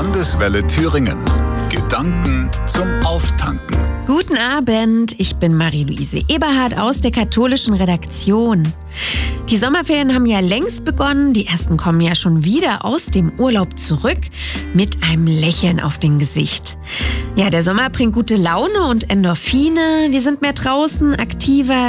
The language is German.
Landeswelle Thüringen. Gedanken zum Auftanken. Guten Abend, ich bin Marie-Louise Eberhardt aus der katholischen Redaktion. Die Sommerferien haben ja längst begonnen, die ersten kommen ja schon wieder aus dem Urlaub zurück mit einem Lächeln auf dem Gesicht. Ja, der Sommer bringt gute Laune und Endorphine, wir sind mehr draußen, aktiver,